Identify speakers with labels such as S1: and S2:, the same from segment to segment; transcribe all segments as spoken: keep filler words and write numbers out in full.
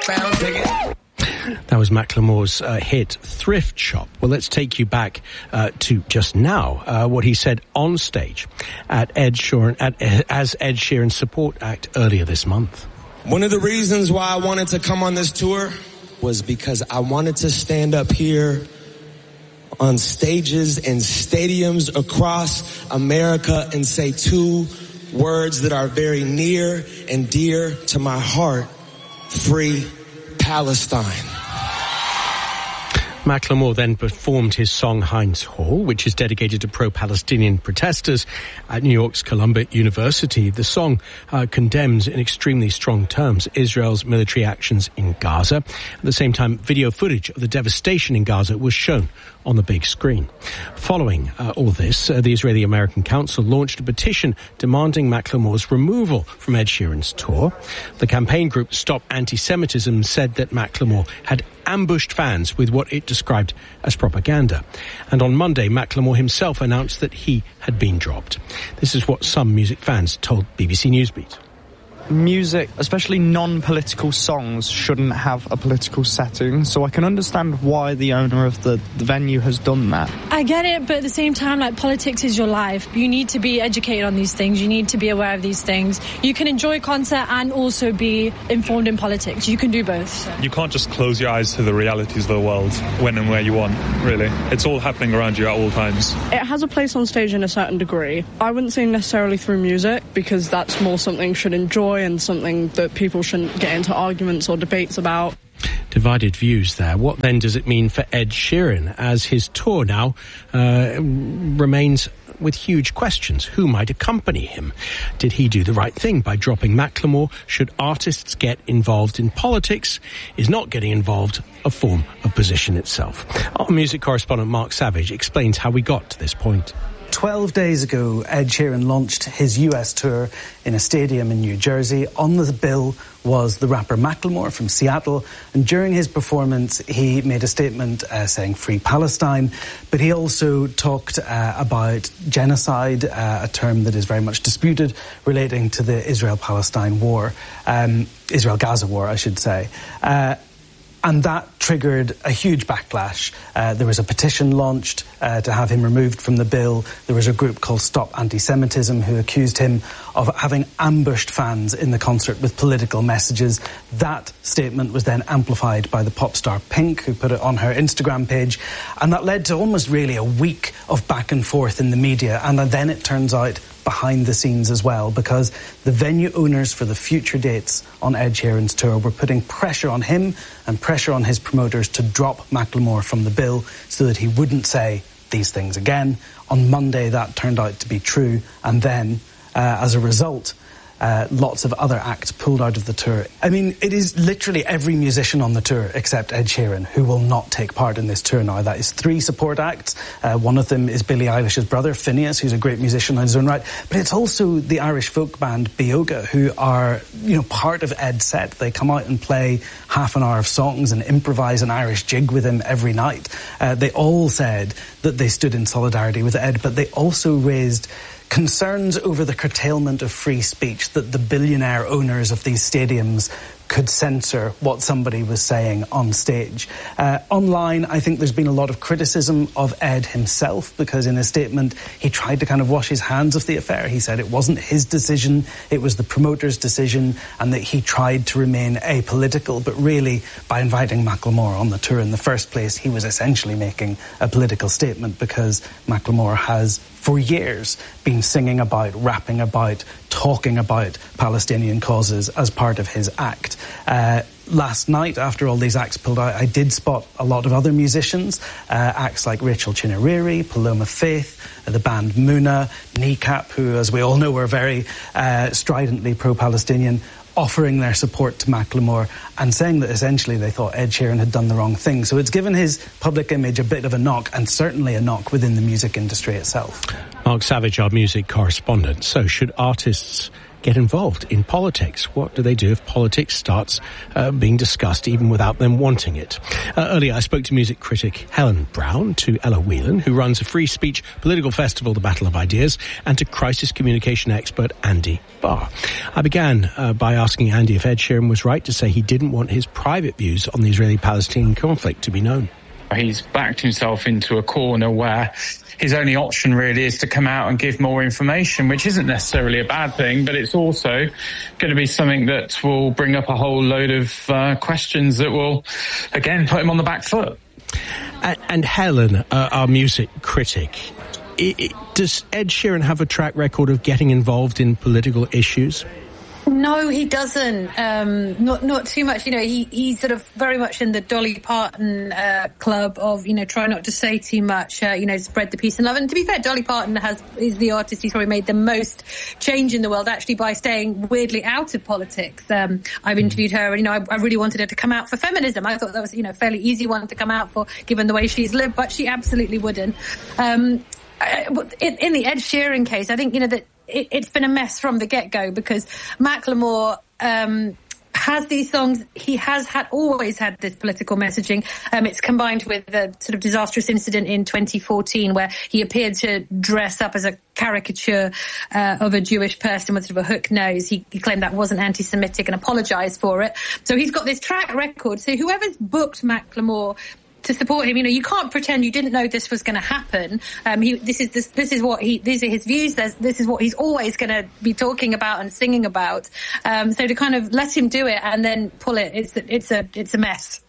S1: Pound ticket.
S2: That was Macklemore's uh, hit Thrift Shop. Well, let's take you back uh, to just now, uh, what he said on stage at Ed Sheeran, at, as Ed Sheeran's support act earlier this month.
S1: One of the reasons why I wanted to come on this tour was because I wanted to stand up here on stages and stadiums across America and say two words that are very near and dear to my heart: free Palestine.
S2: Macklemore then performed his song Heinz Hall, which is dedicated to pro-Palestinian protesters at New York's Columbia University. The song uh, condemns in extremely strong terms Israel's military actions in Gaza. At the same time, video footage of the devastation in Gaza was shown on the big screen. Following uh, all this, uh, the Israeli-American Council launched a petition demanding Macklemore's removal from Ed Sheeran's tour. The campaign group Stop Anti-Semitism said that Macklemore had ambushed fans with what it described as propaganda. And on Monday, Macklemore himself announced that he had been dropped. This is what some music fans told B B C Newsbeat.
S3: Music, especially non-political songs, shouldn't have a political setting, so I can understand why the owner of the, the venue has done that.
S4: I get it, but at the same time, like, politics is your life. You need to be educated on these things. You need to be aware of these things. You can enjoy concert and also be informed in politics. You can do both.
S5: You can't just close your eyes to the realities of the world when and where you want, really. It's all happening around you at all times.
S6: It has a place on stage in a certain degree. I wouldn't say necessarily through music, because that's more something you should enjoy and something that people shouldn't get into arguments or debates about.
S2: Divided views there. What then does it mean for Ed Sheeran as his tour now uh, remains with huge questions? Who might accompany him? Did he do the right thing by dropping Macklemore? Should artists get involved in politics? Is not getting involved a form of position itself? Our music correspondent Mark Savage explains how we got to this point.
S7: Twelve days ago, Ed Sheeran launched his U S tour in a stadium in New Jersey. On the bill was the rapper Macklemore from Seattle, and during his performance he made a statement uh, saying free Palestine, but he also talked uh, about genocide, uh, a term that is very much disputed, relating to the Israel-Palestine war, um, Israel-Gaza war, I should say. Uh, And that triggered a huge backlash. Uh, there was a petition launched uh, to have him removed from the bill. There was a group called Stop Anti-Semitism who accused him of having ambushed fans in the concert with political messages. That statement was then amplified by the pop star Pink, who put it on her Instagram page. And that led to almost really a week of back and forth in the media. And then it turns out behind the scenes as well, because the venue owners for the future dates on Ed Sheeran's tour were putting pressure on him and pressure on his promoters to drop Macklemore from the bill so that he wouldn't say these things again. On Monday, that turned out to be true, and then, uh, as a result, Uh, lots of other acts pulled out of the tour. I mean, it is literally every musician on the tour except Ed Sheeran who will not take part in this tour now. That is three support acts. Uh, one of them is Billie Eilish's brother, Phineas, who's a great musician on his own right. But it's also the Irish folk band Bioga, who are, you know, part of Ed's set. They come out and play half an hour of songs and improvise an Irish jig with him every night. Uh, they all said that they stood in solidarity with Ed, but they also raised concerns over the curtailment of free speech, that the billionaire owners of these stadiums could censor what somebody was saying on stage. Uh, online, I think there's been a lot of criticism of Ed himself, because in a statement he tried to kind of wash his hands of the affair. He said it wasn't his decision, it was the promoter's decision, and that he tried to remain apolitical. But really, by inviting Macklemore on the tour in the first place, he was essentially making a political statement, because Macklemore has for years been singing about, rapping about, talking about Palestinian causes as part of his act. Uh, last night, after all these acts pulled out, I did spot a lot of other musicians, uh, acts like Rachel Chinariri, Paloma Faith, uh, the band Muna, Kneecap, who, as we all know, were very uh, stridently pro-Palestinian, offering their support to Macklemore and saying that essentially they thought Ed Sheeran had done the wrong thing. So it's given his public image a bit of a knock, and certainly a knock within the music industry itself.
S2: Mark Savage, our music correspondent. So should artists get involved in politics? What do they do if politics starts uh, being discussed even without them wanting it? Uh, earlier, I spoke to music critic Helen Brown, to Ella Whelan, who runs a free speech political festival, The Battle of Ideas, and to crisis communication expert Andy Barr. I began uh, by asking Andy if Ed Sheeran was right to say he didn't want his private views on the Israeli-Palestinian conflict to be known.
S8: He's backed himself into a corner where his only option really is to come out and give more information, which isn't necessarily a bad thing, but it's also going to be something that will bring up a whole load of uh, questions that will, again, put him on the back foot.
S2: And, and Helen, uh, our music critic, it, it, does Ed Sheeran have a track record of getting involved in political issues?
S9: No, he doesn't. Um, not not too much. You know, he he's sort of very much in the Dolly Parton uh, club of, you know, try not to say too much. Uh, you know, spread the peace and love. And to be fair, Dolly Parton has is the artist who's probably made the most change in the world, actually, by staying weirdly out of politics. Um, I've interviewed her, and you know, I, I really wanted her to come out for feminism. I thought that was, you know, a fairly easy one to come out for, given the way she's lived, but she absolutely wouldn't. Um, in, in the Ed Sheeran case, I think, you know, that. It, it's been a mess from the get-go, because Macklemore um, has these songs. He has had always had this political messaging. Um, it's combined with a sort of disastrous incident in twenty fourteen where he appeared to dress up as a caricature uh, of a Jewish person with sort of a hook nose. He, he claimed that wasn't anti-Semitic and apologised for it. So he's got this track record. So whoever's booked Macklemore to support him, you know, you can't pretend you didn't know this was going to happen. Um, he, this is this, this is what he, these are his views. There's, this is what he's always going to be talking about and singing about. Um, so to kind of let him do it and then pull it, it's it's a it's a mess.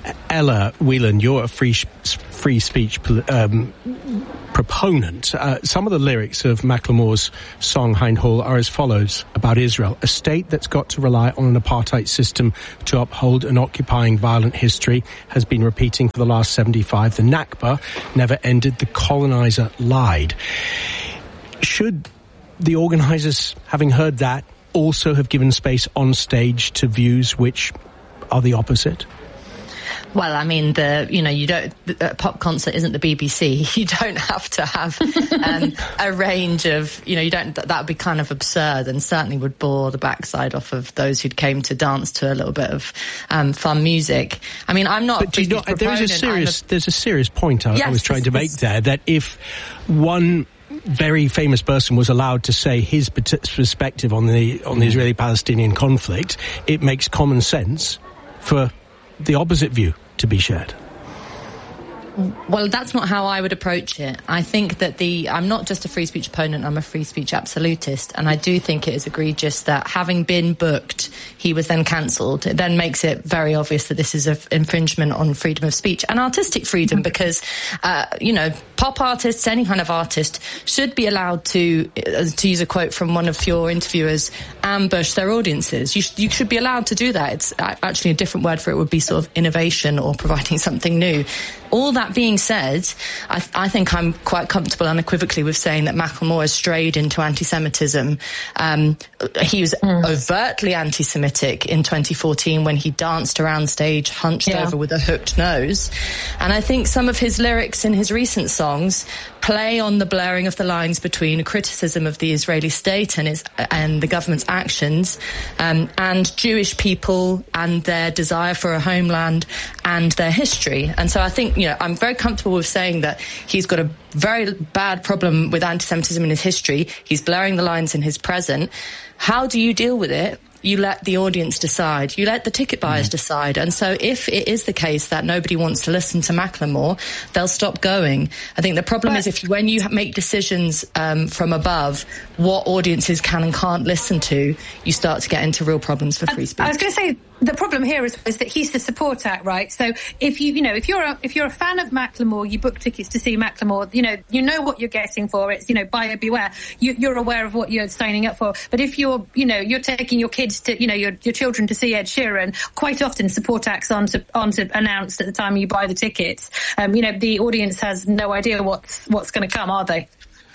S2: Ella Whelan, you're a free free speech um, proponent. Uh, some of the lyrics of Macklemore's song Hein Hall are as follows about Israel: a state that's got to rely on an apartheid system to uphold an occupying violent history has been repeating for the last seventy-five. The Nakba never ended. The colonizer lied. Should the organisers, having heard that, also have given space on stage to views which are the opposite?
S10: Well, I mean, the you know, you don't. A pop concert isn't the B B C. You don't have to have um, a range of, you know, you don't. That would be kind of absurd, and certainly would bore the backside off of those who came to dance to a little bit of um, fun music. I mean, I'm not.
S2: But do you not, there is a serious. A, there's a serious point I,
S10: yes,
S2: I was trying to make there, that if one very famous person was allowed to say his perspective on the on the Israeli-Palestinian conflict, it makes common sense for the opposite view to be shared.
S10: Well, that's not how I would approach it. I think that the... I'm not just a free speech opponent, I'm a free speech absolutist, and I do think it is egregious that having been booked, he was then cancelled. It then makes it very obvious that this is an infringement on freedom of speech and artistic freedom, because, uh, you know, pop artists, any kind of artist, should be allowed to, uh, to use a quote from one of your interviewers, ambush their audiences. You, sh- you should be allowed to do that. It's actually a different word for it would be sort of innovation or providing something new. All that being said, I, th- I think I'm quite comfortable unequivocally with saying that Macklemore has strayed into anti-Semitism. Um, he was mm. overtly anti-Semitic in twenty fourteen when he danced around stage hunched yeah. over with a hooked nose. And I think some of his lyrics in his recent songs play on the blurring of the lines between criticism of the Israeli state and its and the government's actions, um, and Jewish people and their desire for a homeland and their history. And so I think, you know, I'm very comfortable with saying that he's got a very bad problem with anti-Semitism in his history. He's blurring the lines in his present. How do you deal with it? You let the audience decide. You let the ticket buyers mm. decide. And so if it is the case that nobody wants to listen to Macklemore, they'll stop going. I think the problem but, is if you, when you make decisions um, from above, what audiences can and can't listen to, you start to get into real problems for free speech.
S9: I was going to say, the problem here is, is that he's the support act, right? So if you, you know, if you're a, if you're a fan of Macklemore, you book tickets to see Macklemore, you know, you know what you're getting for. It's, you know, buyer beware. You, you're aware of what you're signing up for. But if you're, you know, you're taking your kids to, you know, your, your children to see Ed Sheeran, quite often support acts aren't, aren't announced at the time you buy the tickets. Um, you know, the audience has no idea what's, what's going to come, are they?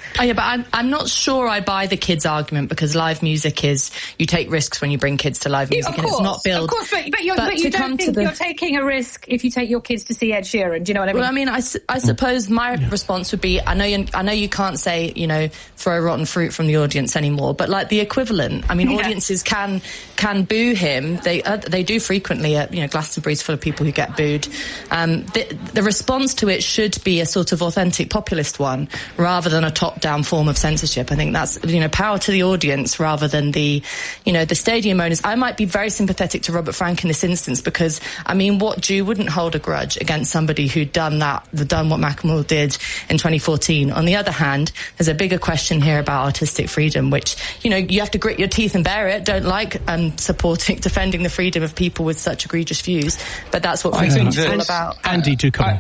S10: Oh yeah, but I'm, I'm not sure I buy the kids' argument, because live music is, you take risks when you bring kids to live music,
S9: of
S10: and
S9: course,
S10: it's not built.
S9: Of course, but, but, you're,
S10: but
S9: but you don't think
S10: the...
S9: you're taking a risk if you take your kids to see Ed Sheeran. Do you know what I mean?
S10: Well, I mean, I, I suppose my yeah. response would be, I know you, I know you can't say, you know, throw rotten fruit from the audience anymore, but like the equivalent. I mean, yeah. audiences can can boo him. They uh, they do frequently. At, you know, Glastonbury's full of people who get booed. Um, the, the response to it should be a sort of authentic populist one, rather than a top-down form of censorship. I think that's, you know, power to the audience rather than the, you know, the stadium owners. I might be very sympathetic to Robert Frank in this instance, because, I mean, what Jew wouldn't hold a grudge against somebody who'd done that, done what Macklemore did in twenty fourteen. On the other hand, there's a bigger question here about artistic freedom, which, you know, you have to grit your teeth and bear it. Don't like um, supporting, defending the freedom of people with such egregious views, but that's what free speech is all about.
S2: Andy, do come on.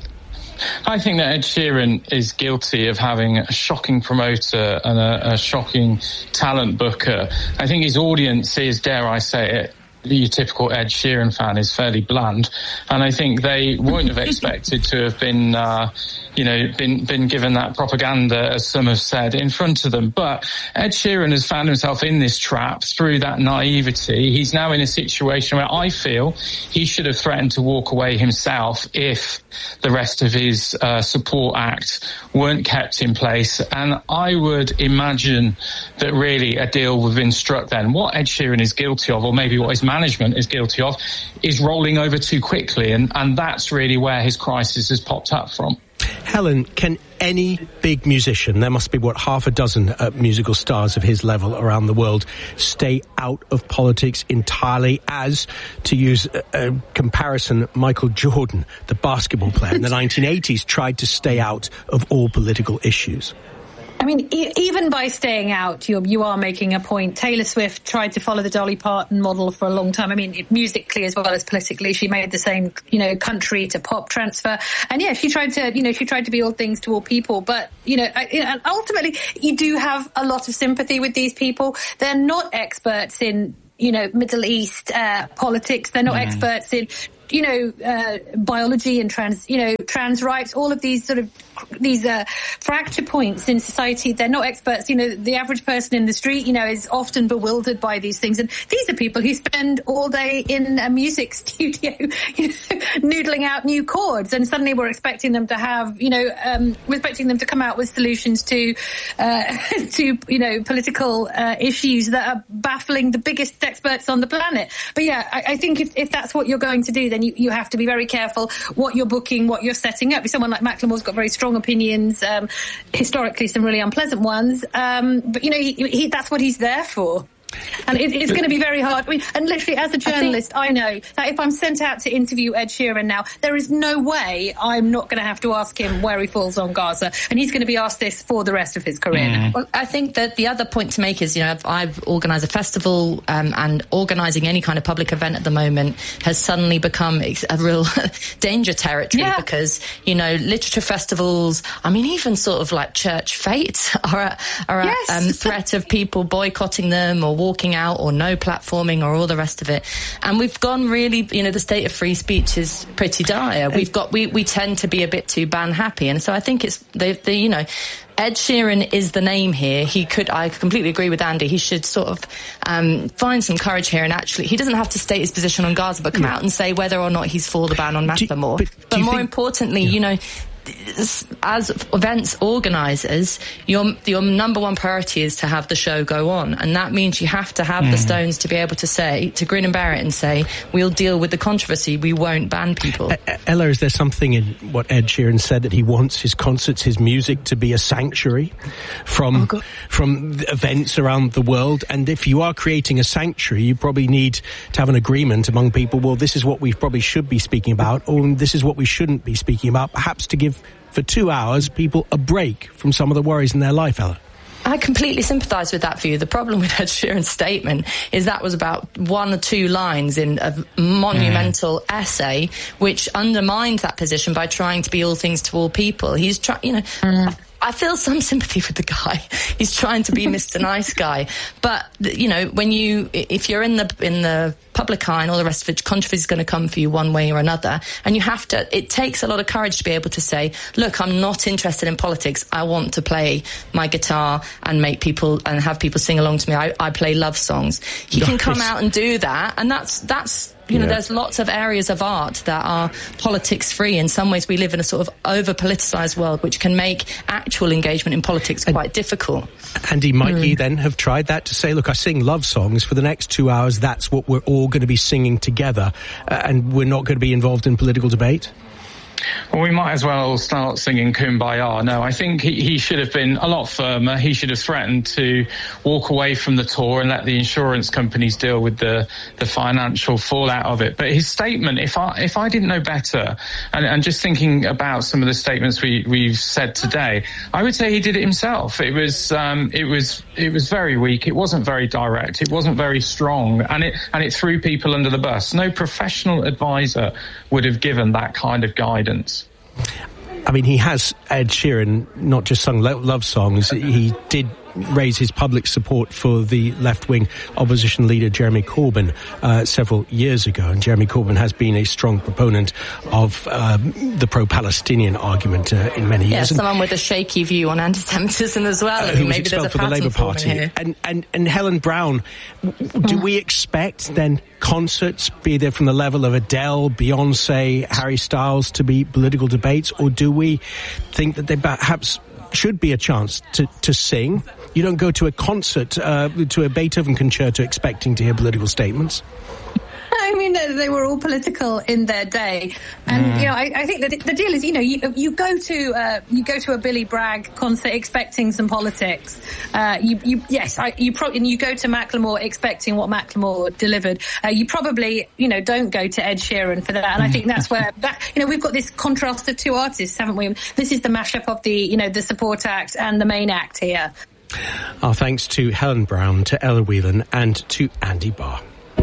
S8: I think that Ed Sheeran is guilty of having a shocking promoter and a, a shocking talent booker. I think his audience is, dare I say it, your typical Ed Sheeran fan is fairly bland, and I think they won't have expected to have been, uh, you know, been been given that propaganda, as some have said, in front of them. But Ed Sheeran has found himself in this trap through that naivety. He's now in a situation where I feel he should have threatened to walk away himself if the rest of his uh, support act weren't kept in place. And I would imagine that really a deal would have been struck then. What Ed Sheeran is guilty of, or maybe what his management is guilty of, is rolling over too quickly, and, and that's really where his crisis has popped up from.
S2: Helen, can any big musician, there must be, what, half a dozen uh, musical stars of his level around the world, stay out of politics entirely, as, to use a, a comparison, Michael Jordan, the basketball player in the nineteen eighties, tried to stay out of all political issues?
S9: I mean, e- even by staying out, you're, you are making a point. Taylor Swift tried to follow the Dolly Parton model for a long time. I mean, it, musically as well as politically, she made the same, you know, country to pop transfer. And yeah, she tried to, you know, she tried to be all things to all people. But, you know, I, and ultimately, you do have a lot of sympathy with these people. They're not experts in, you know, Middle East uh, politics. They're not mm. experts in, you know, uh, biology and trans, you know, trans rights, all of these sort of, these uh, fracture points in society. They're not experts. You know, the average person in the street, you know, is often bewildered by these things. And these are people who spend all day in a music studio, you know, noodling out new chords. And suddenly we're expecting them to have, you know, um, we're expecting them to come out with solutions to, uh, to, you know, political uh, issues that are baffling the biggest experts on the planet. But yeah, I, I think if, if that's what you're going to do, then you, you have to be very careful what you're booking, what you're setting up. Someone like Macklemore's got very strong opinions, um, historically some really unpleasant ones, um, but you know he, he, that's what he's there for. And it, it's going to be very hard. I mean, and literally, as a journalist, I, think, I know that if I'm sent out to interview Ed Sheeran now, there is no way I'm not going to have to ask him where he falls on Gaza, and he's going to be asked this for the rest of his career.
S10: Mm. Well, I think that the other point to make is, you know, I've, I've organised a festival, um, and organising any kind of public event at the moment has suddenly become a real danger territory yeah. because, you know, literature festivals, I mean, even sort of like church fates are a, are a yes. um, threat of people boycotting them or walking out or no platforming or all the rest of it. And we've gone really, you know, the state of free speech is pretty dire. We've got, we, we tend to be a bit too ban happy. And so I think it's, the, the you know, Ed Sheeran is the name here. He could, I completely agree with Andy, he should sort of um, find some courage here and actually, he doesn't have to state his position on Gaza, but come yeah. out and say whether or not he's for the ban on Macklemore. But, but more think, importantly, yeah. you know, as events organisers, your your number one priority is to have the show go on, and that means you have to have mm. the stones to be able to say, to grin and bear it and say, we'll deal with the controversy, we won't ban people. Uh,
S2: Ella, is there something in what Ed Sheeran said that he wants his concerts, his music to be a sanctuary from oh, from events around the world? And if you are creating a sanctuary, you probably need to have an agreement among people, well, this is what we probably should be speaking about, or this is what we shouldn't be speaking about, perhaps to give for two hours people a break from some of the worries in their life, Ella.
S10: I completely sympathise with that view. The problem with Ed Sheeran's statement is that was about one or two lines in a monumental mm. essay, which undermined that position by trying to be all things to all people. He's trying, you know... Mm. I feel some sympathy for the guy. He's trying to be Mister Nice Guy. But, you know, when you, if you're in the, in the public eye and all the rest of it, controversy is going to come for you one way or another. And you have to, it takes a lot of courage to be able to say, look, I'm not interested in politics. I want to play my guitar and make people, and have people sing along to me. I, I play love songs. He can come out and do that. And that's, that's, you know, yeah. there's lots of areas of art that are politics free. In some ways, we live in a sort of over politicized world, which can make actual engagement in politics and, quite difficult.
S2: Andy, might
S10: mm.
S2: he then have tried that to say, look, I sing love songs for the next two hours. That's what we're all going to be singing together, uh, and we're not going to be involved in political debate?
S8: Well, we might as well start singing Kumbaya. No, I think he, he should have been a lot firmer. He should have threatened to walk away from the tour and let the insurance companies deal with the, the financial fallout of it. But his statement, if I if I didn't know better, and, and just thinking about some of the statements we, we've said today, I would say he did it himself. It was um, it was it was very weak. It wasn't very direct. It wasn't very strong, and it and it threw people under the bus. No professional advisor would have given that kind of guidance.
S2: I mean, he has, Ed Sheeran, not just sung lo- love songs. He did raise his public support for the left-wing opposition leader Jeremy Corbyn uh, several years ago, and Jeremy Corbyn has been a strong proponent of um, the pro-Palestinian argument uh, in many
S10: yeah,
S2: years.
S10: Yeah, someone with a shaky view on anti-Semitism as well.
S2: Uh,
S10: I mean,
S2: who was
S10: maybe
S2: expelled
S10: there's a
S2: for the Labour Party.
S10: Here.
S2: And, and, and Helen Brown, do we expect then concerts, be they from the level of Adele, Beyonce, Harry Styles, to be political debates, or do we think that they perhaps should be a chance to, to sing? You don't go to a concert, uh, to a Beethoven concerto expecting to hear political statements.
S9: I mean, they were all political in their day, and mm. you know, I, I think that the deal is, you know, you, you go to uh, you go to a Billy Bragg concert expecting some politics. Uh, you, you, yes, I, you probably and you go to Macklemore expecting what Macklemore delivered. Uh, you probably, you know, don't go to Ed Sheeran for that, and I think that's where that, you know, we've got this contrast of two artists, haven't we? This is the mashup of the, you know, the support act and the main act here.
S2: Our thanks to Helen Brown, to Ella Whelan, and to Andy Barr.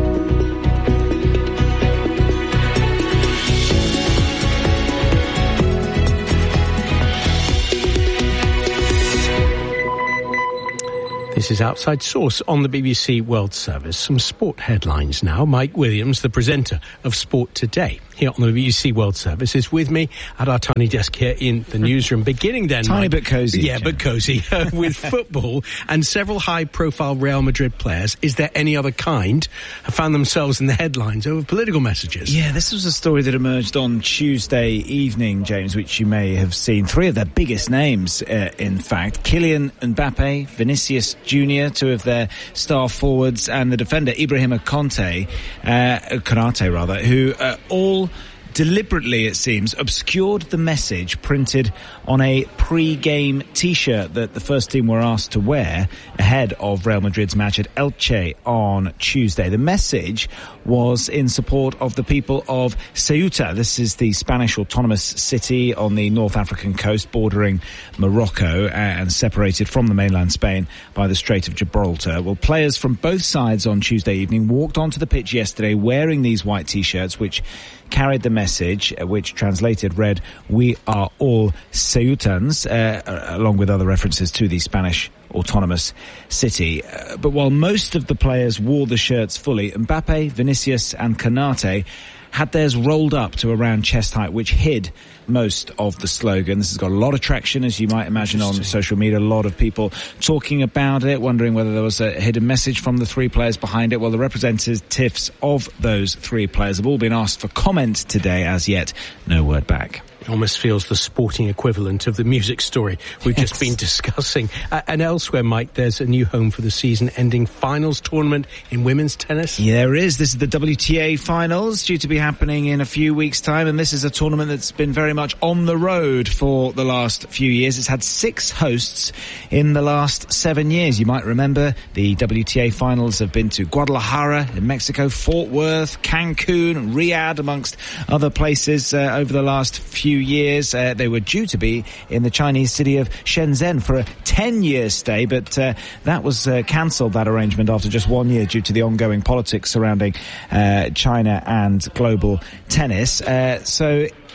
S2: This is Outside Source on the B B C World Service. Some sport headlines now. Mike Williams, the presenter of Sport Today, here on the B B C World Service, is with me at our tiny desk here in the newsroom. Beginning then,
S11: tiny
S2: Mike,
S11: bit cosy,
S2: yeah,
S11: Jim.
S2: but cosy uh, with football and several high-profile Real Madrid players. Is there any other kind have found themselves in the headlines over political messages?
S11: Yeah, this was a story that emerged on Tuesday evening, James, which you may have seen. Three of their biggest names, uh, in fact: Kylian Mbappe, Vinicius Junior, two of their star forwards, and the defender Ibrahima Conte, uh, Konate rather, who uh, all deliberately, it seems, obscured the message printed on a pre-game T-shirt that the first team were asked to wear ahead of Real Madrid's match at Elche on Tuesday. The message was in support of the people of Ceuta. This is the Spanish autonomous city on the North African coast bordering Morocco and separated from the mainland Spain by the Strait of Gibraltar. Well, players from both sides on Tuesday evening walked onto the pitch yesterday wearing these white T-shirts, which carried the message, which translated read, "We are all Ceutans," uh, along with other references to the Spanish autonomous city. Uh, but while most of the players wore the shirts fully, Mbappe, Vinicius and Konate had theirs rolled up to around chest height, which hid most of the slogan. This has got a lot of traction, as you might imagine, on social media. A lot of people talking about it, wondering whether there was a hidden message from the three players behind it. Well, the representatives of those three players have all been asked for comment today. As yet, no word back.
S2: It almost feels the sporting equivalent of the music story we've yes. just been discussing. Uh, and elsewhere, Mike, there's a new home for the season-ending finals tournament in women's tennis.
S11: Yeah, there is. This is the W T A finals, due to be happening in a few weeks' time, and this is a tournament that's been very much on the road for the last few years. It's had six hosts in the last seven years. You might remember the W T A finals have been to Guadalajara in Mexico, Fort Worth, Cancun, Riyadh, amongst other places uh, over the last few years. Uh, they were due to be in the Chinese city of Shenzhen for a ten-year stay, but uh, that was uh, cancelled, that arrangement, after just one year due to the ongoing politics surrounding uh, China and global tennis. Uh, so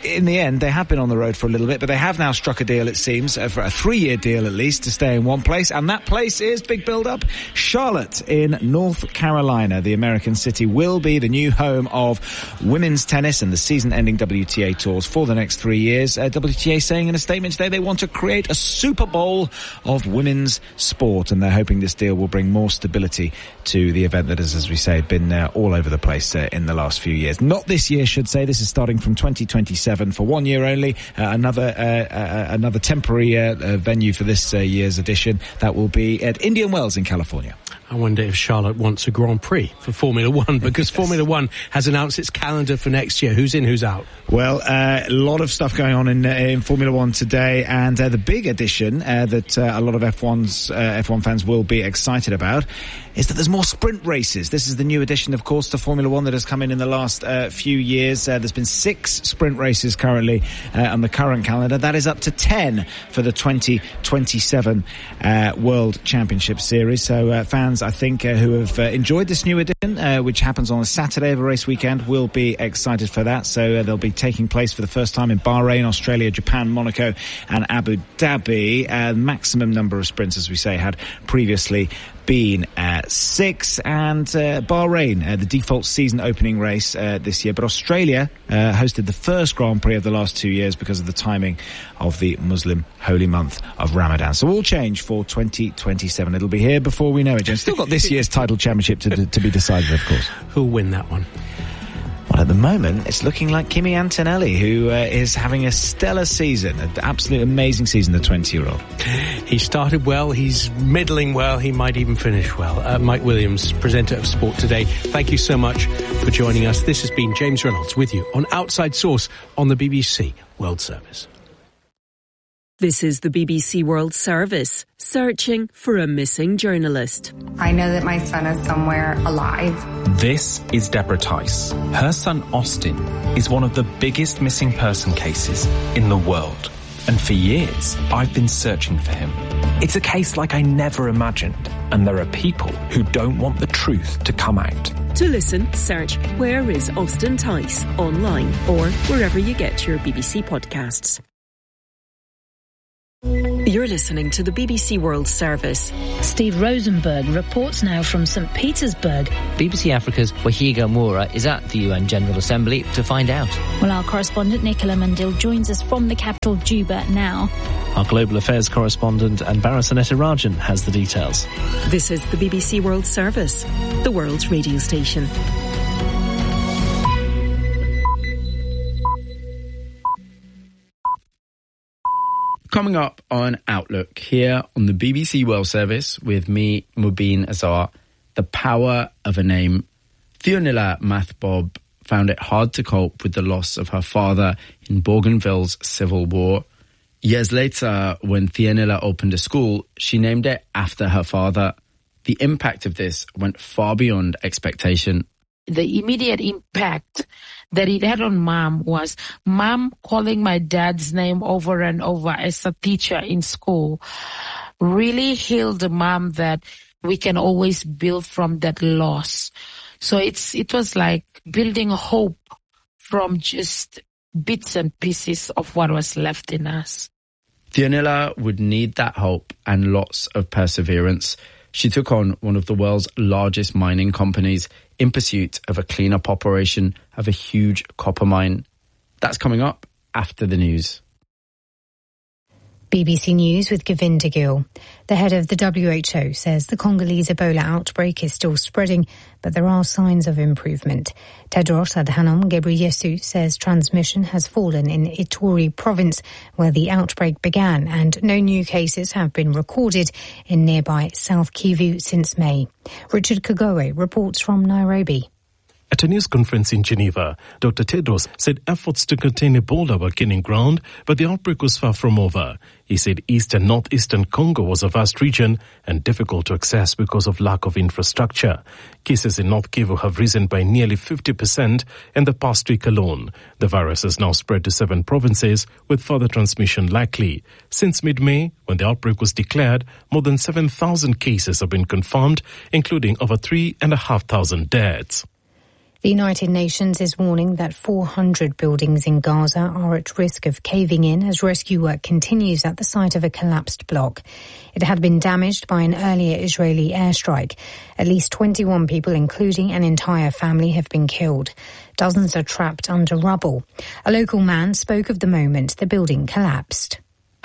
S11: in the end, they have been on the road for a little bit, but they have now struck a deal, it seems, uh, for a three-year deal at least, to stay in one place, and that place is, big build-up, Charlotte in North Carolina. The American city will be the new home of women's tennis and the season-ending W T A tours for the next three years. Uh, W T A saying in a statement today they want to create a Super Bowl of women's sport, and they're hoping this deal will bring more stability to the event that has, as we say, been uh, all over the place uh, in the last few years. Not this year, should say. This is starting from twenty twenty-seven for one year only. Uh, another uh, uh, another temporary uh, uh, venue for this uh, year's edition. That will be at Indian Wells in California.
S2: I wonder if Charlotte wants a Grand Prix for Formula One, because yes. Formula One has announced its calendar for next year. Who's in, who's out?
S11: Well, uh, a lot of stuff going on in, uh, in Formula One today, and uh, the big addition uh, that uh, a lot of F one's uh, F one fans will be excited about is that there's more sprint races. This is the new addition, of course, to Formula One that has come in in the last uh, few years. Uh, there's been six sprint races currently uh, on the current calendar. That is up to ten for the twenty twenty-seven uh, World Championship Series. So uh, fans, I think, uh, who have uh, enjoyed this new edition, uh, which happens on a Saturday of a race weekend, will be excited for that. So uh, they'll be taking place for the first time in Bahrain, Australia, Japan, Monaco and Abu Dhabi. Uh, maximum number of sprints, as we say, had previously been uh, six, and uh, Bahrain, uh, the default season opening race uh, this year. But Australia uh, hosted the first Grand Prix of the last two years because of the timing of the Muslim holy month of Ramadan. So all change for twenty twenty-seven. It'll be here before we know it, James. Still got this year's title championship to, to be decided, of course.
S2: Who'll win that one?
S11: Well, at the moment, it's looking like Kimi Antonelli, who uh, is having a stellar season, an absolute amazing season, the twenty-year-old.
S2: He started well, he's middling well, he might even finish well. Uh, Mike Williams, presenter of Sport Today, thank you so much for joining us. This has been James Reynolds with you on Outside Source on the B B C World Service.
S12: This is the B B C World Service, searching for a missing journalist.
S13: I know that my son is somewhere alive.
S14: This is Deborah Tice. Her son Austin is one of the biggest missing person cases in the world. And for years, I've been searching for him. It's a case like I never imagined. And there are people who don't want the truth to come out.
S12: To listen, search Where is Austin Tice online or wherever you get your B B C podcasts. You're listening to the B B C World Service.
S15: Steve Rosenberg reports now from Saint Petersburg.
S16: B B C Africa's Wahiga Moura is at the U N General Assembly to find out.
S17: Well, our correspondent Nicola Mandil joins us from the capital, Juba, now.
S18: Our global affairs correspondent Anbara Sanetarajan has the details.
S12: This is the B B C World Service, the world's radio station.
S19: Coming up on Outlook here on the B B C World Service with me, Mubin Azar, the power of a name. Theonila Mathbob found it hard to cope with the loss of her father in Bougainville's civil war. Years later, when Theonila opened a school, she named it after her father. The impact of this went far beyond expectation.
S20: The immediate impact that it had on Mom was Mom calling my dad's name over and over as a teacher in school really healed Mom that we can always build from that loss. So it's it was like building hope from just bits and pieces of what was left in us.
S19: Theonila would need that hope and lots of perseverance. She took on one of the world's largest mining companies in pursuit of a cleanup operation of a huge copper mine. That's coming up after the news.
S21: B B C News with Govinda Gill. The head of the W H O says the Congolese Ebola outbreak is still spreading, but there are signs of improvement. Tedros Adhanom Ghebreyesus says transmission has fallen in Ituri province, where the outbreak began, and no new cases have been recorded in nearby South Kivu since May. Richard Kagoe reports from Nairobi.
S22: At a news conference in Geneva, Doctor Tedros said efforts to contain Ebola were gaining ground, but the outbreak was far from over. He said East and Northeastern Congo was a vast region and difficult to access because of lack of infrastructure. Cases in North Kivu have risen by nearly fifty percent in the past week alone. The virus has now spread to seven provinces, with further transmission likely. Since mid-May, when the outbreak was declared, more than seven thousand cases have been confirmed, including over three thousand five hundred deaths.
S21: The United Nations is warning that four hundred buildings in Gaza are at risk of caving in as rescue work continues at the site of a collapsed block. It had been damaged by an earlier Israeli airstrike. At least twenty-one people, including an entire family, have been killed. Dozens are trapped under rubble. A local man spoke of the moment the building collapsed.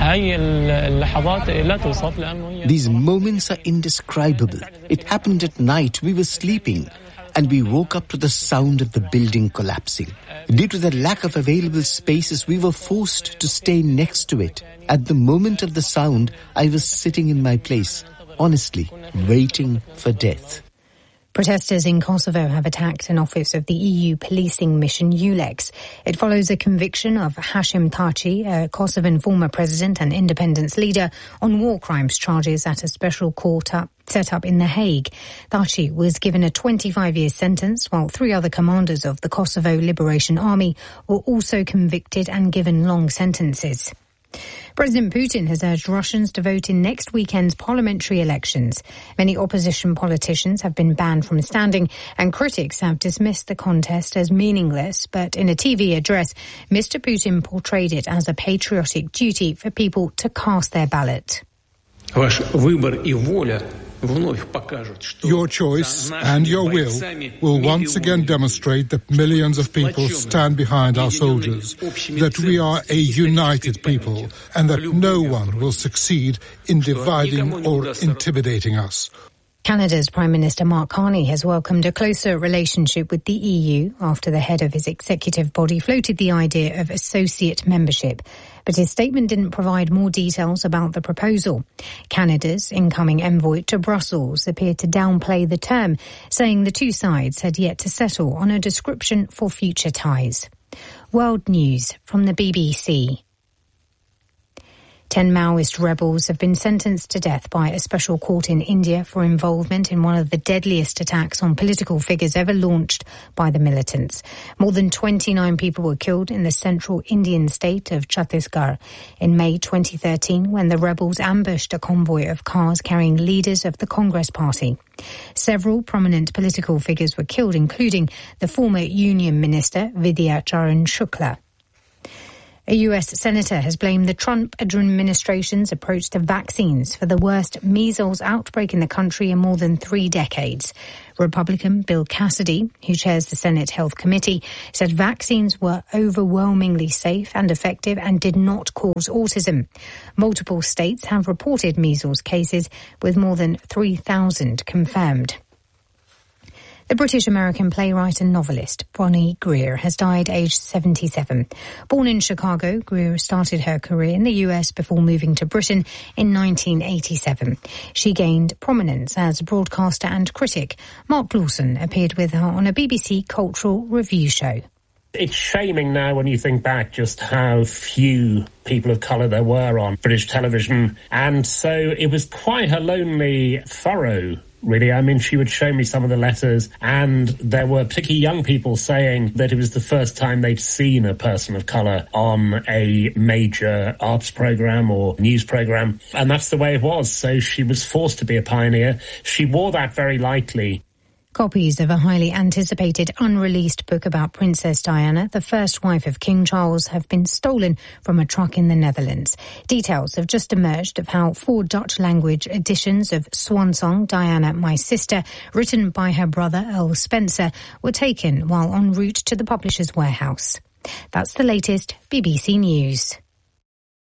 S1: These moments are indescribable. It happened at night. We were sleeping, and we woke up to the sound of the building collapsing. Due to the lack of available spaces, we were forced to stay next to it. At the moment of the sound, I was sitting in my place, honestly, waiting for death.
S21: Protesters in Kosovo have attacked an office of the E U policing mission EULEX. It follows a conviction of Hashim Thaçi, a Kosovan former president and independence leader, on war crimes charges at a special court up, set up in The Hague. Thaçi was given a twenty-five year sentence, while three other commanders of the Kosovo Liberation Army were also convicted and given long sentences. President Putin has urged Russians to vote in next weekend's parliamentary elections. Many opposition politicians have been banned from standing, and critics have dismissed the contest as meaningless. But in a T V address, Mister Putin portrayed it as a patriotic duty for people to cast their ballot.
S3: Your choice and your will will once again demonstrate that millions of people stand behind our soldiers, that we are a united people, and that no one will succeed in dividing or intimidating us.
S21: Canada's Prime Minister Mark Carney has welcomed a closer relationship with the E U after the head of his executive body floated the idea of associate membership. But his statement didn't provide more details about the proposal. Canada's incoming envoy to Brussels appeared to downplay the term, saying the two sides had yet to settle on a description for future ties. World News from the B B C. Ten Maoist rebels have been sentenced to death by a special court in India for involvement in one of the deadliest attacks on political figures ever launched by the militants. More than twenty-nine people were killed in the central Indian state of Chhattisgarh in May twenty thirteen when the rebels ambushed a convoy of cars carrying leaders of the Congress Party. Several prominent political figures were killed, including the former Union Minister Vidya Charan Shukla. A U S senator has blamed the Trump administration's approach to vaccines for the worst measles outbreak in the country in more than three decades. Republican Bill Cassidy, who chairs the Senate Health Committee, said vaccines were overwhelmingly safe and effective and did not cause autism. Multiple states have reported measles cases, with more than three thousand confirmed. The British-American playwright and novelist Bonnie Greer has died aged seventy-seven. Born in Chicago, Greer started her career in the U S before moving to Britain in nineteen eighty-seven. She gained prominence as a broadcaster and critic. Mark Lawson appeared with her on a B B C cultural review show.
S23: It's shaming now when you think back just how few people of colour there were on British television. And so it was quite a lonely furrow, really. I mean, she would show me some of the letters, and there were particularly young people saying that it was the first time they'd seen a person of colour on a major arts programme or news programme. And that's the way it was. So she was forced to be a pioneer. She wore that very lightly.
S21: Copies of a highly anticipated unreleased book about Princess Diana, the first wife of King Charles, have been stolen from a truck in the Netherlands. Details have just emerged of how four Dutch-language editions of Swan Song, Diana, My Sister, written by her brother Earl Spencer, were taken while en route to the publisher's warehouse. That's the latest B B C News.